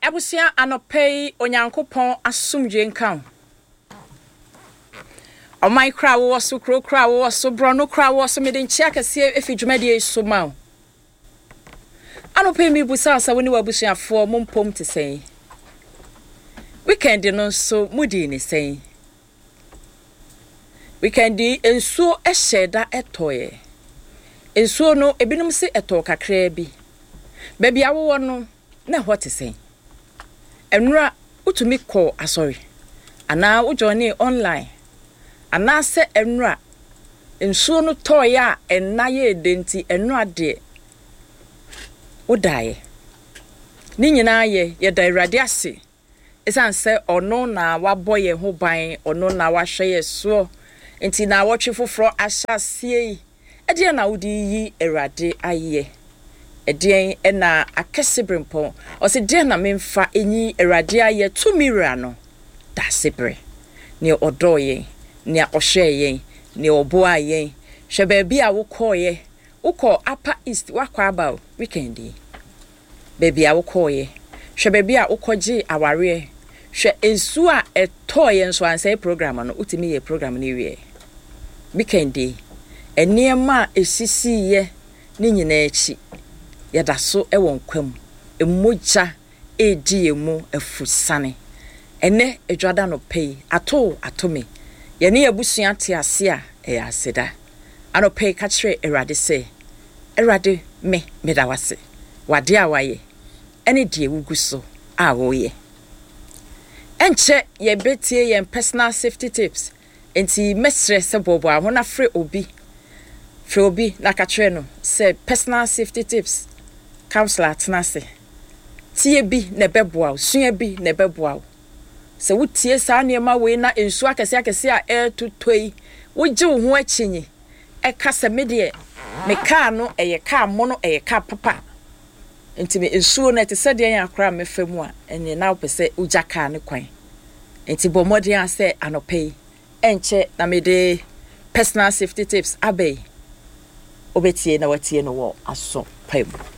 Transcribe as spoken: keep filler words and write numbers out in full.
Abusia anopei onyankopon asumdwe nkan. O my crowd was so crow crowd was so brono crowd was so made in check as if you made so mal. Anopei mi busa sa woni wabusia for mumpom to say. Weekend no so mudi ni say. Weekend ensuo e sheda etoye. Ensuo no ebinom se eto kakra bi. Baby awo no na what to say. Enra utumi call asori. Ana wo join online. Ana se enra ensuo no toya enna ye denti enra de. Odaye. Ni nyina ye ye da irade ase. Esan se ono na wabɔ ye ho ban, ono na wahwe ye so. Enti na wotwe foforo ahyasie. Ede na wodi yi irade aye. Ede na akesibrempo. O se de na memfa enyi irade aye to mira no. Da sebre. Ne odoye, ne ohwe ye, ne obo aye. Hwe ba bia wo koye. Uko Upper East wakwa aba weekendi. Baby a wo koye. Hwe ba bia ukoje aware. Hwe ensu a etoye nso ansay program no utimi ye program ni wie. Weekendi. Eniema esisi ye ni nyina echi. Yada so e won kwam. Emoja edi emu efusane. Ene edwada no pay ato atome. Ye ne abusua te ase a e aseda. Ano pay kachre erade se. Erade me medawase. Wade awaye. Ene die wuguso a woye. Enche ye betie ye personal safety tips. Enti mesre se bobo a hona free obi. Free obi na kachre no se personal safety tips. Counselor tenase. Tie bi ne beboa, sua bi ne beboa. Se wutie sa niema we na ensu akese akese a e tutoi. Woje wo ho achinyi. E kasa me de me car no eye car mo no eye car papa. Enti me ensu na te se de yan akra me famu a ene na opese uja car ne kwan. Enti bo modern ase anopei. Enche na me de personal safety tips abey. Obetie na watie no wo aso paibu.